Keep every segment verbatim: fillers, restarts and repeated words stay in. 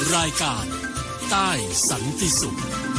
รายการใต้สันติสุข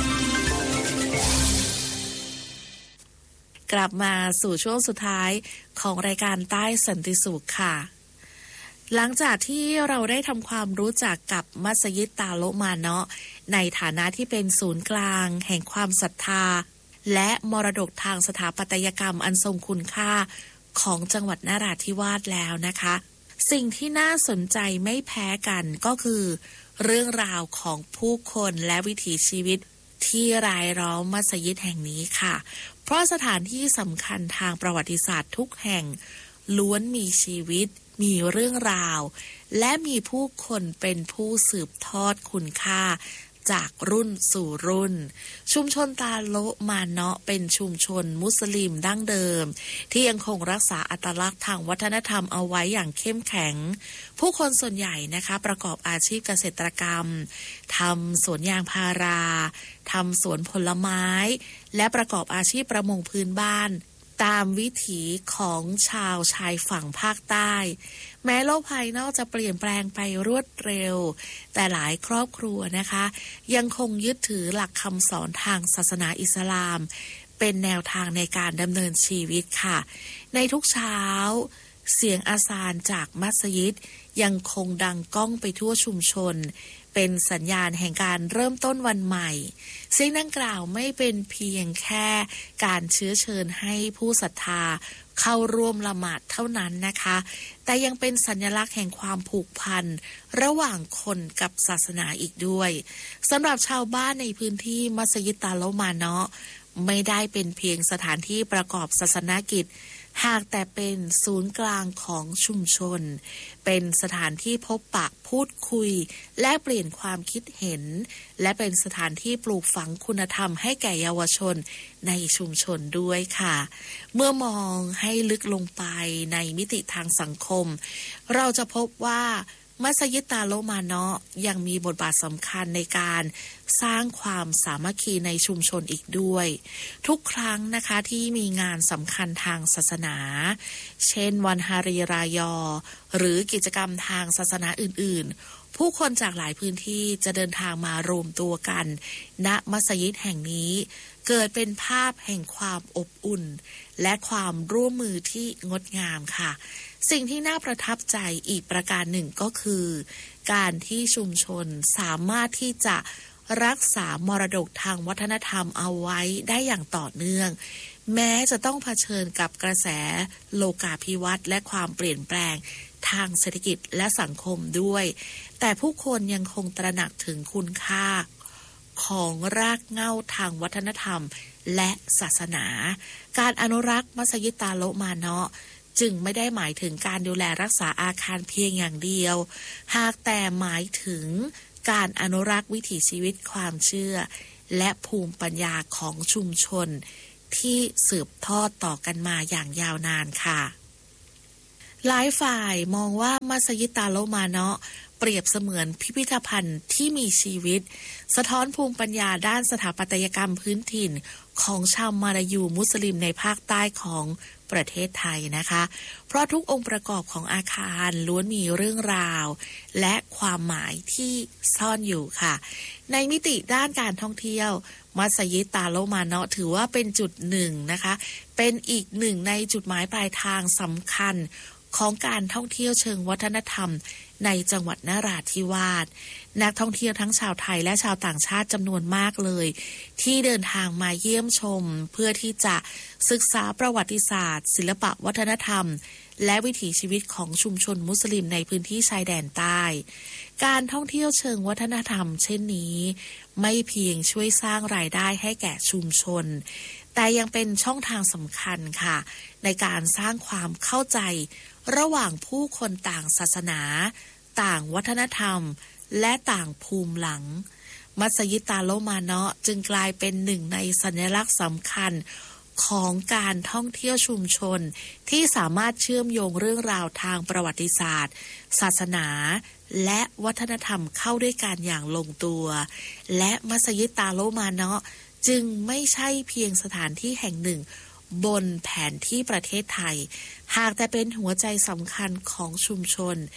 กลับมาสู่ช่วงสุดท้ายของรายการใต้สันติสุขค่ะหลังจากที่เราได้ทำความรู้จักกับมัสยิดตาโลมาเนาะในฐานะที่เป็นศูนย์กลางแห่งความศรัทธาและมรดกทางสถาปัตยกรรมอันทรงคุณค่าของจังหวัดนราธิวาสแล้วนะคะสิ่งที่น่าสนใจไม่แพ้กันก็คือเรื่องราวของผู้คนและวิถีชีวิตที่รายล้อมมัสยิดแห่งนี้ค่ะเพราะสถานที่สำคัญทางประวัติศาสตร์ทุกแห่งล้วนมีชีวิตมีเรื่องราวและมีผู้คนเป็นผู้สืบทอดคุณค่าจากรุ่นสู่รุ่นชุมชนตาโลมาเนาะเป็นชุมชนมุสลิมดั้งเดิมที่ยังคงรักษาอัตลักษณ์ทางวัฒนธรรมเอาไว้อย่างเข้มแข็งผู้คนส่วนใหญ่นะคะประกอบอาชีพเกษตรกรรมทำสวนยางพาราทำสวนผลไม้และประกอบอาชีพประมงพื้นบ้านตามวิถีของชาวชายฝั่งภาคใต้แม้โลกภายนอกจะเปลี่ยนแปลงไปรวดเร็วแต่หลายครอบครัวนะคะยังคงยึดถือหลักคำสอนทางศาสนาอิสลามเป็นแนวทางในการดำเนินชีวิตค่ะในทุกเช้าเสียงอาซานจากมัสยิดยังคงดังก้องไปทั่วชุมชนเป็นสัญญาณแห่งการเริ่มต้นวันใหม่ซึ่งดังกล่าวไม่เป็นเพียงแค่การเชื้อเชิญให้ผู้ศรัทธาเข้าร่วมละหมาดเท่านั้นนะคะแต่ยังเป็นสัญลักษณ์แห่งความผูกพันระหว่างคนกับศาสนาอีกด้วยสำหรับชาวบ้านในพื้นที่มัสยิดตาโลมาเนาะไม่ได้เป็นเพียงสถานที่ประกอบศาสนกิจหากแต่เป็นศูนย์กลางของชุมชนเป็นสถานที่พบปะพูดคุยและเปลี่ยนความคิดเห็นและเป็นสถานที่ปลูกฝังคุณธรรมให้แก่เยาวชนในชุมชนด้วยค่ะเมื่อมองให้ลึกลงไปในมิติทางสังคมเราจะพบว่ามัสยิดตาโลมาเนาะยังมีบทบาทสำคัญในการสร้างความสามัคคีในชุมชนอีกด้วยทุกครั้งนะคะที่มีงานสำคัญทางศาสนาเช่นวันฮารีรายอหรือกิจกรรมทางศาสนาอื่นๆผู้คนจากหลายพื้นที่จะเดินทางมารวมตัวกันณมัสยิดแห่งนี้เกิดเป็นภาพแห่งความอบอุ่นและความร่วมมือที่งดงามค่ะสิ่งที่น่าประทับใจอีกประการหนึ่งก็คือการที่ชุมชนสามารถที่จะรักษามรดกทางวัฒนธรรมเอาไว้ได้อย่างต่อเนื่องแม้จะต้องเผชิญกับกระแสโลกาภิวัตน์และความเปลี่ยนแปลงทางเศรษฐกิจและสังคมด้วยแต่ผู้คนยังคงตระหนักถึงคุณค่าของรากเหง้าทางวัฒนธรรมและศาสนาการอนุรักษ์มัสยิดตาโลมาเนาะจึงไม่ได้หมายถึงการดูแลรักษาอาคารเพียงอย่างเดียวหากแต่หมายถึงการอนุรักษ์วิถีชีวิตความเชื่อและภูมิปัญญาของชุมชนที่สืบทอดต่อกันมาอย่างยาวนานค่ะหลายฝ่ายมองว่ามัสยิดตาโลมาเนาะเปรียบเสมือนพิพิธภัณฑ์ที่มีชีวิตสะท้อนภูมิปัญญาด้านสถาปัตยกรรมพื้นถิ่นของชาวมาลายูมุสลิมในภาคใต้ของประเทศไทยนะคะเพราะทุกองค์ประกอบของอาคารล้วนมีเรื่องราวและความหมายที่ซ่อนอยู่ค่ะในมิติด้านการท่องเที่ยวมัสยิดตาโลมาเนาะถือว่าเป็นจุดหนึ่งนะคะเป็นอีกหนึ่งในจุดหมายปลายทางสำคัญของการท่องเที่ยวเชิงวัฒนธรรมในจังหวัดนราธิวาสนักท่องเที่ยวทั้งชาวไทยและชาวต่างชาติจำนวนมากเลยที่เดินทางมาเยี่ยมชมเพื่อที่จะศึกษาประวัติศาสตร์ศิลปะวัฒนธรรมและวิถีชีวิตของชุมชนมุสลิมในพื้นที่ชายแดนใต้การท่องเที่ยวเชิงวัฒนธรรมเช่นนี้ไม่เพียงช่วยสร้างรายได้ให้แก่ชุมชนแต่ยังเป็นช่องทางสำคัญค่ะในการสร้างความเข้าใจระหว่างผู้คนต่างศาสนาต่างวัฒนธรรมและต่างภูมิหลังมัสยิดตาโลมาเนาะจึงกลายเป็นหนึ่งในสัญลักษณ์สำคัญของการท่องเที่ยวชุมชนที่สามารถเชื่อมโยงเรื่องราวทางประวัติศาสตร์ศาสนาและวัฒนธรรมเข้าด้วยกันอย่างลงตัวและมัสยิดตาโลมาเนาะจึงไม่ใช่เพียงสถานที่แห่งหนึ่งบนแผนที่ประเทศไทยหากแต่เป็นหัวใจสำคัญของชุมชน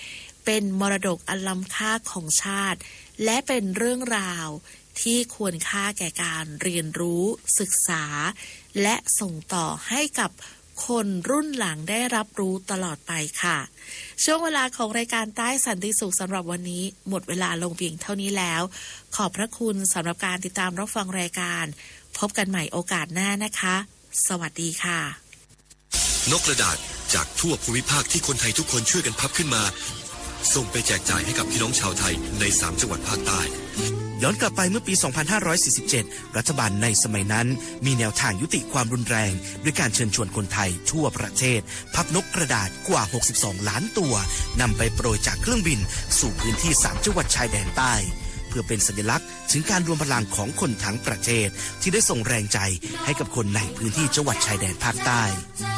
เป็นมรดกอันล้ำค่าของชาติและเป็นเรื่องราวที่ควรค่าแก่การเรียนรู้ศึกษาและส่งต่อให้กับคนรุ่นหลังได้รับรู้ตลอดไปค่ะช่วงเวลาของรายการใต้สันติสุขสำหรับวันนี้หมดเวลาลงเพียงเท่านี้แล้วขอบพระคุณสำหรับการติดตามรับฟังรายการพบกันใหม่โอกาสหน้านะคะสวัสดีค่ะนกกระดาษจากทั่วภูมิภาคที่คนไทยทุกคนช่วยกันพับขึ้นมาส่งไปแจกจ่ายให้กับพี่น้องชาวไทยในสามจังหวัดภาคใต้ย้อนกลับไปเมื่อปี สองพันห้าร้อยสี่สิบเจ็ด รัฐบาลในสมัยนั้นมีแนวทางยุติความรุนแรงด้วยการเชิญชวนคนไทยทั่วประเทศพับนกกระดาษกว่า หกสิบสอง ล้านตัวนำไปโปรยจากเครื่องบินสู่พื้นที่สามจังหวัดชายแดนใต้เพื่อเป็นสัญลักษณ์ถึงการรวมพลังของคนทั้งประเทศที่ได้ส่งแรงใจให้กับคนในพื้นที่จังหวัดชายแดนภาคใต้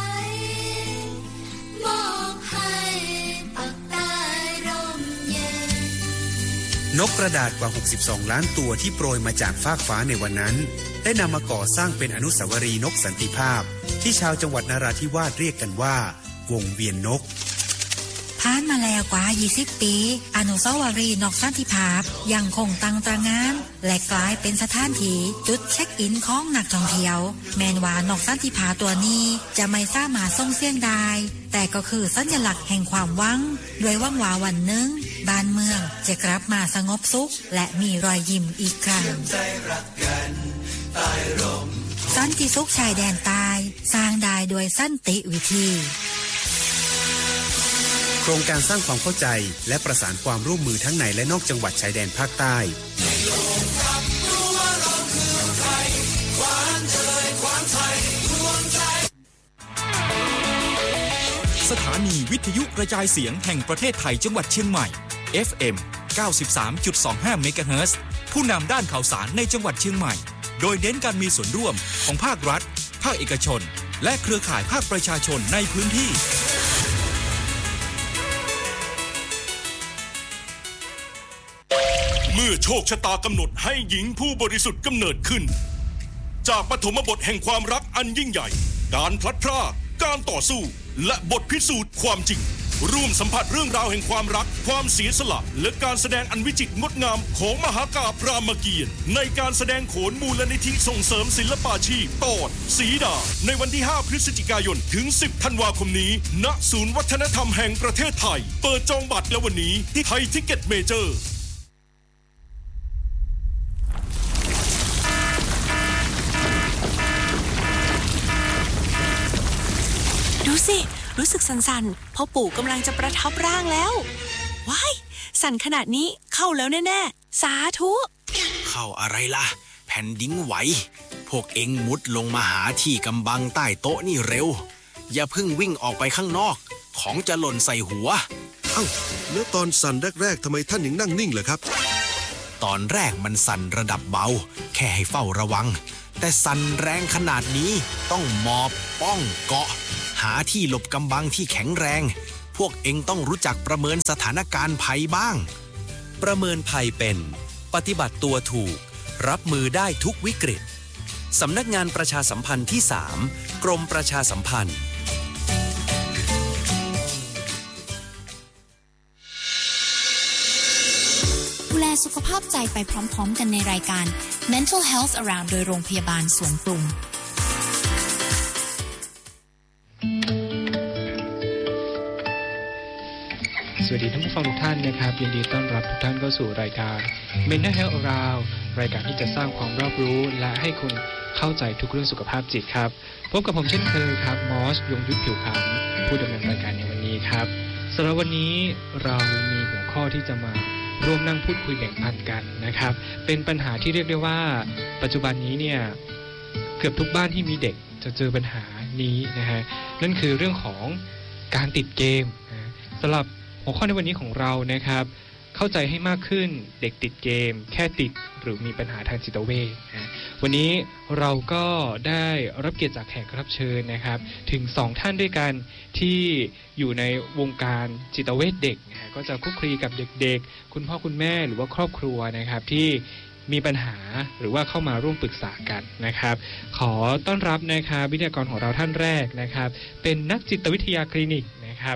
นกกระดาษกว่า หกสิบสอง ล้านตัวที่โปรยมาจากฟากฟ้าในวันนั้นได้นำมาก่อสร้างเป็นอนุสาวรีย์นกสันติภาพที่ชาวจังหวัดนราธิวาสเรียกกันว่าวงเวียนนกผ่านมาแล้วกว่ายี่สิบปีอนุสาวรีย์นกสันติภาพยังคงตั้งตระหง่านและกลายเป็นสถานที่จุดเช็คอินของนักท่องเที่ยวแม้ว่านกสันติภาพตัวนี้จะไม่สามารถส่งเสียงได้แต่ก็คือสัญลักษณ์แห่งความหวังด้วยหวังว่าวันหนึ่งบ้านเมืองจะกลับมาสงบสุขและมีรอยยิ้มอีกครั้งสันติสุขชายแดนใต้สร้างได้โดยสันติวิธีโครงการสร้างความเข้าใจและประสานความร่วมมือทั้งในและนอกจังหวัดชายแดนภาคใต้สถานีวิทยุกระจายเสียงแห่งประเทศไทยจังหวัดเชียงใหม่ เอฟ เอ็ม เก้าสิบสามจุดสองห้า เมกะเฮิรตซ์ผู้นำด้านข่าวสารในจังหวัดเชียงใหม่โดยเน้นการมีส่วนร่วมของภาครัฐภาคเอกชนและเครือข่ายภาคประชาชนในพื้นที่เมื่อโชคชะตากำหนดให้หญิงผู้บริสุทธิ์กำเนิดขึ้นจากปฐมบทแห่งความรักอันยิ่งใหญ่การพลัดพรากการต่อสู้และบทพิสูจน์ความจริงร่วมสัมผัสเรื่องราวแห่งความรักความเสียสละและการแสดงอันวิจิตรงดงามของมหากาพย์รามเกียรติ์ในการแสดงโขนมูลนิธิส่งเสริมศิลปาชีพตอนสีดาในวันที่ห้าพฤศจิกายนถึงสิบธันวาคมนี้ณศูนย์วัฒนธรรมแห่งประเทศไทยเปิดจองบัตรแล้ววันนี้ที่ไทยทิกเก็ตเมเจอร์ดูสิรู้สึกสั่นๆพ่อปู่กำลังจะประทับร่างแล้วว้ายสั่นขนาดนี้เข้าแล้วแน่ๆสาธุเข้าอะไรล่ะแผ่นดินไหวพวกเอ็งมุดลงมาหาที่กำบังใต้โต๊ะนี่เร็วอย่าเพิ่งวิ่งออกไปข้างนอกของจะหล่นใส่หัวเอ้าแล้วตอนสั่นแรกๆทำไมท่านถึงนั่งนิ่งล่ะครับตอนแรกมันสั่นระดับเบาแค่ให้เฝ้าระวังแต่สั่นแรงขนาดนี้ต้องหมอบป้องเกาะหาที่หลบกำบังที่แข็งแรงพวกเอ็งต้องรู้จักประเมินสถานการณ์ภัยบ้างประเมินภัยเป็นปฏิบัติตัวถูกรับมือได้ทุกวิกฤตสำนักงานประชาสัมพันธ์ที่สามกรมประชาสัมพันธ์ดูแลสุขภาพใจไปพร้อมๆกันในรายการ Mental Health Around โดยโรงพยาบาลสวนปรุงสวัสดีท่านผู้ฟังทุกท่านนะครับยินดีต้อนรับทุกท่านเข้าสู่รายการ Mental Health Around รายการที่จะสร้างความรอบรู้และให้คุณเข้าใจทุกเรื่องสุขภาพจิตครับพบกับผมเช่นเคยครับมอสยงยุทธผิวขาวผู้ดำเนินรายการในวันนี้ครับสำหรับวันนี้เรามีหัวข้อที่จะมาร่วมนั่งพูดคุยแบ่งปันกันนะครับเป็นปัญหาที่เรียกได้ว่าปัจจุบันนี้เนี่ยเกือบทุกบ้านที่มีเด็กจะเจอปัญหานี้นะฮะนั่นคือเรื่องของการติดเกมนะสำหรับหัวข้อในวันนี้ของเรานะครับเข้าใจให้มากขึ้นเด็กติดเกมแค่ติดหรือมีปัญหาทางจิตเวชนะวันนี้เราก็ได้รับเกียรติจากแขกรับเชิญนะครับถึงสองท่านด้วยกันที่อยู่ในวงการจิตเวชเด็กนะก็จะคลุกคลีกับเด็กๆคุณพ่อคุณแม่หรือว่าครอบครัวนะครับที่มีปัญหาหรือว่าเข้ามาร่วมปรึกษากันนะครับขอต้อนรับนะครับวิทยากรของเราท่านแรกนะครับเป็นนักจิตวิทยาคลินิกนะครับ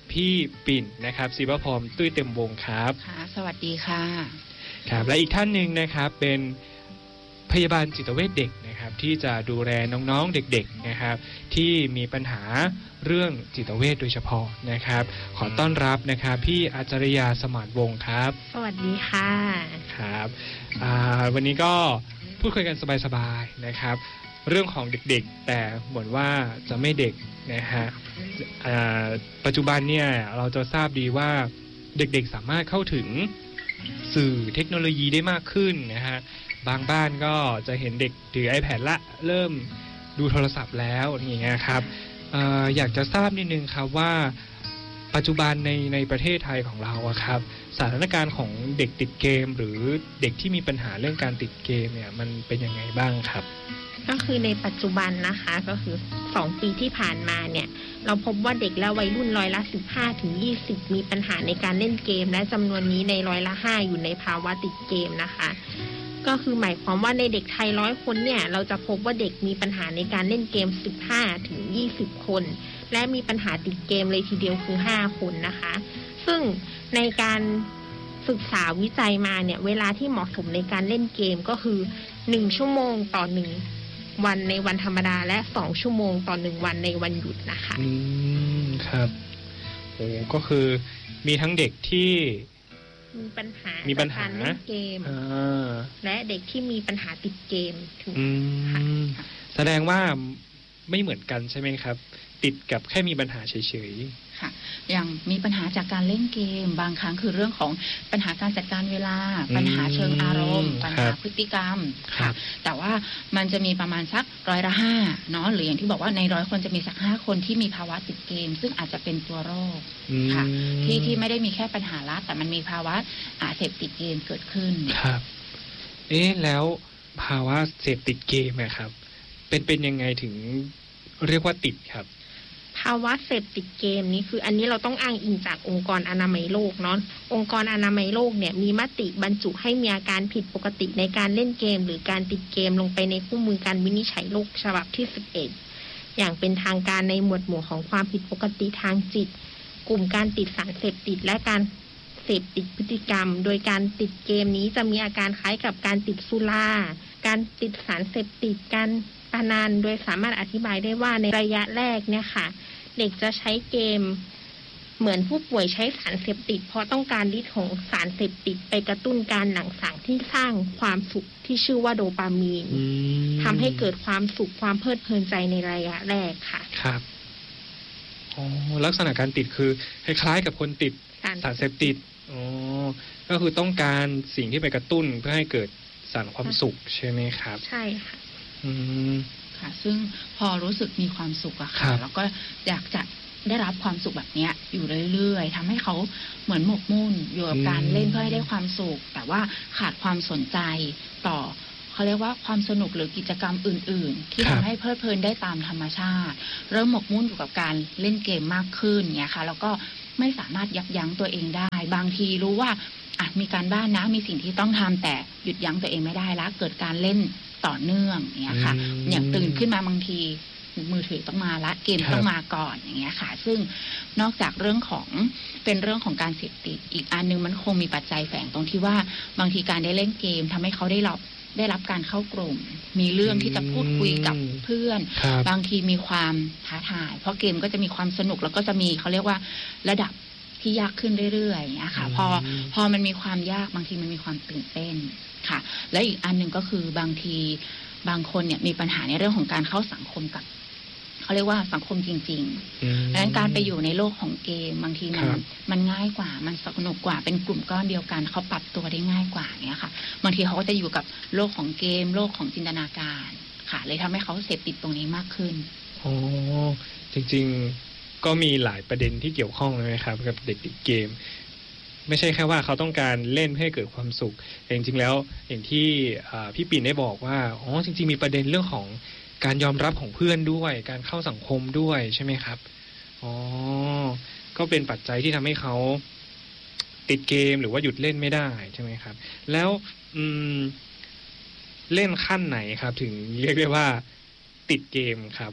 พี่ปิ่นนะครับศิวพรตุ้ยเต็มวงครับค่ะสวัสดีค่ะครับและอีกท่านหนึ่งนะครับเป็นพยาบาลจิตเวชเด็กนะครับที่จะดูแลน้องๆเด็กๆนะครับที่มีปัญหาเรื่องจิตเวชโดยเฉพาะนะครับขอต้อนรับนะครับพี่อาจารยาสมานวงศ์ครับสวัสดีค่ะครับวันนี้ก็พูดคุยกันสบายๆนะครับเรื่องของเด็กๆแต่เหมือนว่าจะไม่เด็กนะฮะปัจจุบันเนี่ยเราจะทราบดีว่าเด็กๆสามารถเข้าถึงสื่อเทคโนโลยีได้มากขึ้นนะฮะบางบ้านก็จะเห็นเด็กถือ iPad ละเริ่มดูโทรศัพท์แล้วอย่างเงี้ยครับ อ, อยากจะทราบนิดนึงครับว่าปัจจุบันในในประเทศไทยของเราอะครับสถานการณ์ของเด็กติดเกมหรือเด็กที่มีปัญหาเรื่องการติดเกมเนี่ยมันเป็นยังไงบ้างครับก็คือในปัจจุบันนะคะก็คือสองปีที่ผ่านมาเนี่ยเราพบว่าเด็กและวัยรุ่นร้อยละ สิบห้าถึงยี่สิบ มีปัญหาในการเล่นเกมและจำนวนนี้ในร้อยละห้าอยู่ในภาวะติดเกมนะคะก็คือหมายความว่าในเด็กไทยร้อยคนเนี่ยเราจะพบว่าเด็กมีปัญหาในการเล่นเกม สิบห้าถึงยี่สิบ คนและมีปัญหาติดเกมเลยทีเดียวคือห้าคนนะคะซึ่งในการศึกษาวิจัยมาเนี่ยเวลาที่เหมาะสมในการเล่นเกมก็คือหนึ่งชั่วโมงต่อหนึ่งวันในวันธรรมดาและสองชั่วโมงต่อหนึ่งวันในวันหยุดนะคะอืมครับโอ้ก็คือมีทั้งเด็กที่มีปัญหามีปัญหาเล่นเกมและเด็กที่มีปัญหาติดเกมถึงแสดงว่าไม่เหมือนกันใช่ไหมครับติดกับแค่มีปัญหาเฉยๆค่ะอย่างมีปัญหาจากการเล่นเกมบางครั้งคือเรื่องของปัญหาการจัดการเวลาปัญหาเชิงอารมณ์ปัญหาพฤติกรรมค่ะแต่ว่ามันจะมีประมาณสักร้อยละห้าเนาะหรืออย่างที่บอกว่าในร้อยคนจะมีสักห้าคนที่มีภาวะติดเกมซึ่งอาจจะเป็นตัวโรคค่ะที่ที่ไม่ได้มีแค่ปัญหาละแต่มันมีภาวะเสพติดเกมเกิดขึ้นครับเอ๊ะแล้วภาวะเสพติดเกมนะครับเป็นเป็นยังไงถึงเรียกว่าติดครับภาวะเสพติดเกมนี้คืออันนี้เราต้องอ้างอิงจากองค์กรอนามัยโลกเนาะองค์กรอนามัยโลกเนี่ยมีมติบรรจุให้มีอาการผิดปกติในการเล่นเกมหรือการติดเกมลงไปในคู่มือการวินิจฉัยโรคฉบับที่สิบเอ็ดอย่างเป็นทางการในหมวดหมู่ของความผิดปกติทางจิตกลุ่มการติดสารเสพติดและการเสพติดพฤติกรรมโดยการติดเกมนี้จะมีอาการคล้ายกับการติดสุราการติดสารเสพติดการพนันโดยสามารถอธิบายได้ว่าในระยะแรกเนี่ยค่ะเด็กจะใช้เกมเหมือนผู้ป่วยใช้สารเสพติดเพราะต้องการฤทธิ์ของสารเสพติดไปกระตุ้นการหลั่งสารที่สร้างความสุขที่ชื่อว่าโดปามีนทำให้เกิดความสุขความเพลิดเพลินใจในระยะแรกค่ะครับอ๋อลักษณะการติดคือคล้ายๆกับคนติดสารเสพติดอ๋อก็คือต้องการสิ่งที่ไปกระตุ้นเพื่อให้เกิดสารความสุขใช่ไหมครับใช่ค่ะอืมค่ะซึ่งพอรู้สึกมีความสุขอะค่ะแล้วก็อยากจะได้รับความสุขแบบนี้อยู่เรื่อยๆทำให้เขาเหมือนหมกมุ่นอยู่กับการเล่นเพื่อให้ได้ความสุขแต่ว่าขาดความสนใจต่อเขาเรียกว่าความสนุกหรือกิจกรรมอื่นๆที่ทำให้เพลิดเพลินได้ตามธรรมชาติเริ่มหมกมุ่นอยู่กับการเล่นเกมมากขึ้นเนี่ยค่ะแล้วก็ไม่สามารถยับยั้งตัวเองได้บางทีรู้ว่าอ่ะมีการบ้านนะมีสิ่งที่ต้องทำแต่หยุดยั้งตัวเองไม่ได้แล้วเกิดการเล่นต่อเนื่องเนี่ยค่ะอย่างตื่นขึ้นมาบางทีมือถือต้องมาละเกมต้องมาก่อนอย่างเงี้ยค่ะซึ่งนอกจากเรื่องของเป็นเรื่องของการเสพติดอีกอันนึงมันคงมีปัจจัยแฝงตรงที่ว่าบางทีการได้เล่นเกมทำให้เขาได้รับได้รับการเข้ากลุ่มมีเรื่องที่จะพูดคุยกับเพื่อนบางทีมีความท้าทายเพราะเกมก็จะมีความสนุกแล้วก็จะมีเขาเรียกว่าระดับที่ยากขึ้นเรื่อยๆอย่างเงี้ยค่ะพอพอมันมีความยากบางทีมันมีความตื่นเต้นค่ะและอีกอันหนึ่งก็คือบางทีบางคนเนี่ยมีปัญหาในเรื่องของการเข้าสังคมกับเขาเรียกว่าสังคมจริงๆดังนั้นการไปอยู่ในโลกของเกมบางทีมันมันง่ายกว่ามันสนุกกว่าเป็นกลุ่มก้อนเดียวกันเขาปรับตัวได้ง่ายกว่าเนี้ยค่ะบางทีเขาก็จะอยู่กับโลกของเกมโลกของจินตนาการค่ะเลยทำให้เขาเสพติดตรงนี้มากขึ้นอ๋อจริงๆก็มีหลายประเด็นที่เกี่ยวข้องเลยนะครับกับเด็กติดเกมไม่ใช่แค่ว่าเขาต้องการเล่นให้เกิดความสุขแต่จริงๆแล้วอย่างที่พี่ปิ่นได้บอกว่าอ๋อจริงๆมีประเด็นเรื่องของการยอมรับของเพื่อนด้วยการเข้าสังคมด้วยใช่ไหมครับอ๋อก็เป็นปัจจัยที่ทำให้เขาติดเกมหรือว่าหยุดเล่นไม่ได้ใช่ไหมครับแล้วอืมเล่นขั้นไหนครับถึงเรียกได้ว่าติดเกมครับ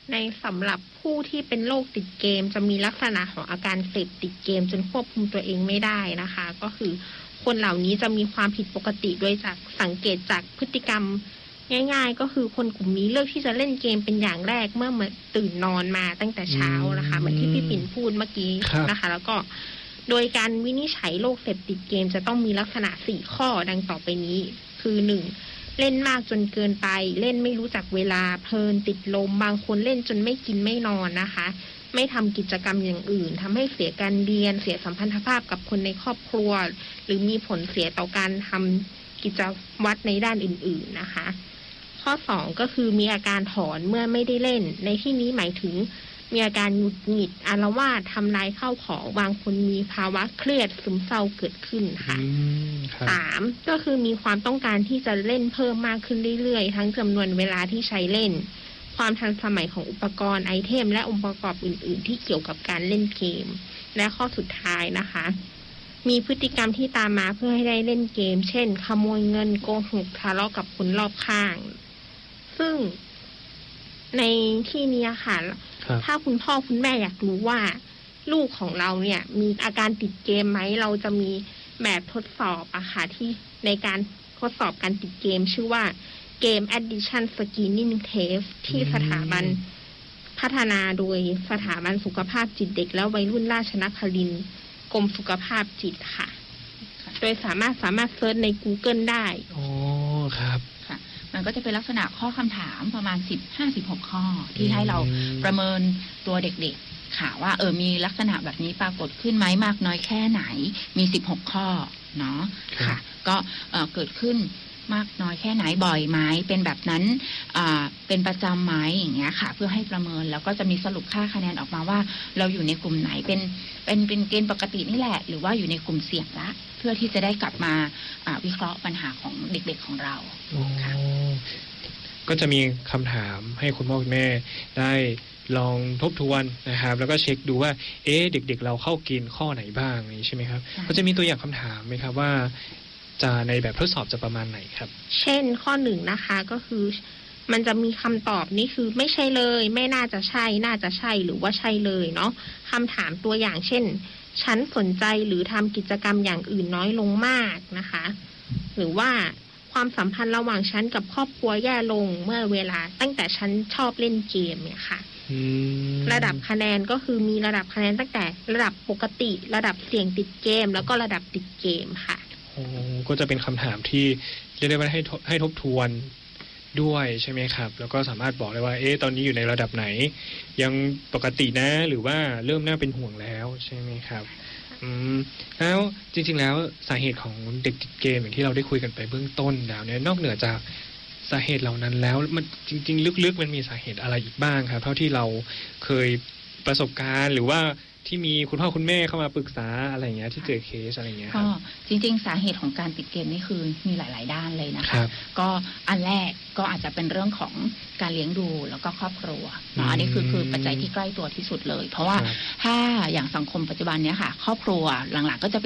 ในสำหรับผู้ที่เป็นโรคติดเกมจะมีลักษณะของอาการเสพติดเกมจนควบคุมตัวเองไม่ได้นะคะ ก็คือคนเหล่านี้จะมีความผิดปกติโดยจากสังเกตจากพฤติกรรมง่ายๆก็คือคนกลุ่มนี้เลือกที่จะเล่นเกมเป็นอย่างแรกเมื่อมาตื่นนอนมาตั้งแต่เช้านะคะเหมือนที่พี่ปิ่นพูดเมื่อกี้นะคะแล้วก็โดยการวินิจฉัยโรคเสพติดเกมจะต้องมีลักษณะสี่ข้อดังต่อไปนี้คือหนึ่งเล่นมากจนเกินไปเล่นไม่รู้จักเวลาเพลินติดลมบางคนเล่นจนไม่กินไม่นอนนะคะไม่ทำกิจกรรมอย่างอื่นทำให้เสียการเรียนเสียสัมพันธภาพกับคนในครอบครัวหรือมีผลเสียต่อการทำกิจวัตรในด้านอื่นๆนะคะข้อสองก็คือมีอาการถอนเมื่อไม่ได้เล่นในที่นี้หมายถึงมีอาการหงุดหงิดอาละวาดทำลายข้าวของบางคนมีภาวะเครียดซึมเศร้าเกิดขึ้นค่ะสามก็คือมีความต้องการที่จะเล่นเพิ่มมากขึ้นเรื่อยๆทั้งจำนวนเวลาที่ใช้เล่นความทันสมัยของอุปกรณ์ไอเทมและองค์ประกอบอื่นๆที่เกี่ยวกับการเล่นเกมและข้อสุดท้ายนะคะมีพฤติกรรมที่ตามมาเพื่อให้ได้เล่นเกมเช่นขโมยเงินโกหกทะเลาะกับคนรอบข้างซึ่งในที่นี้ค่ะถ้าคุณพ่อคุณแม่อยากรู้ว่าลูกของเราเนี่ยมีอาการติดเกมไหมเราจะมีแบบทดสอบอะค่ะที่ในการทดสอบการติดเกมชื่อว่าเกม Addiction Screening Test ที่สถาบันพัฒนาโดยสถาบันสุขภาพจิตเด็กและวัยรุ่นราชนครินทร์กรมสุขภาพจิตค่ะโดยสามารถสามารถเซิร์ชใน Google ได้อ๋อครับค่ะมันก็จะเป็นลักษณะข้อคำถามประมาณสิบห้าสิบหกข้อที่ให้เราประเมินตัวเด็กๆค่ะว่าเออมีลักษณะแบบนี้ปรากฏขึ้นไหมมากน้อยแค่ไหนมีสิบหกข้อเนาะค่ะก็เอ่อเกิดขึ้นมากน้อยแค่ไหนบ่อยไหมเป็นแบบนั้นอ่าเป็นประจำไหมอย่างเงี้ยค่ะเพื่อให้ประเมินแล้วก็จะมีสรุปค่าคะแนนออกมาว่าเราอยู่ในกลุ่มไหนเป็นเป็นเป็นเกณฑ์ปกตินี่แหละหรือว่าอยู่ในกลุ่มเสี่ยงละเพื่อที่จะได้กลับมาอ่าวิเคราะห์ปัญหาของเด็กๆของเราค่ะก็จะมีคำถามให้คุณพ่อคุณแม่ได้ลองทบทวนนะครับแล้วก็เช็คดูว่าเอ๊ะเด็กๆเราเข้าเกณฑ์ข้อไหนบ้างนี่ใช่ไหมครับก็จะมีตัวอย่างคำถามไหมครับว่าจะในแบบทดสอบจะประมาณไหนครับเช่นข้อหนึ่งนะคะก็คือมันจะมีคำตอบนี่คือไม่ใช่เลยไม่น่าจะใช่น่าจะใช่หรือว่าใช่เลยเนาะคำถามตัวอย่างเช่นฉันสนใจหรือทำกิจกรรมอย่างอื่นน้อยลงมากนะคะหรือว่าความสัมพันธ์ระหว่างฉันกับครอบครัวแย่ลงเมื่อเวลาตั้งแต่ฉันชอบเล่นเกมเนี่ยค่ะระดับคะแนนก็คือมีระดับคะแนนตั้งแต่ระดับปกติระดับเสี่ยงติดเกมแล้วก็ระดับติดเกมค่ะโอ้ก็จะเป็นคำถามที่เรียกได้ว่าให้ให้ทบทวนด้วยใช่ไหมครับแล้วก็สามารถบอกได้ว่าเอ๊ะตอนนี้อยู่ในระดับไหนยังปกตินะหรือว่าเริ่มน่าเป็นห่วงแล้วใช่ไหมครับอืมแล้วจริงๆแล้วสาเหตุของเด็กติดเกมอย่างที่เราได้คุยกันไปเบื้องต้นแล้วเนี่ยนอกเหนือจากสาเหตุเหล่านั้นแล้วมันจริงๆลึกๆมันมีสาเหตุอะไรอีกบ้างครับเท่าที่เราเคยประสบการณ์หรือว่าที่มีคุณพ่อคุณแม่เข้ามาปรึกษาอะไรอย่างเงี้ยที่เจอเคสอะไรอย่างเงี้ยครับก็จริงๆสาเหตุของการติดเกมนี่คือมีหลายๆด้านเลยนะคะก็อันแรกก็อาจจะเป็นเรื่องของการเลี้ยงดูแล้วก็ครอบครัวเนาะอันนี้คือคือปัจจัยที่ใกล้ตัวที่สุดเลยเพราะว่าถ้าอย่างสังคมปัจจุบันเนี้ยค่ะครอบครัวหลังๆก็จะ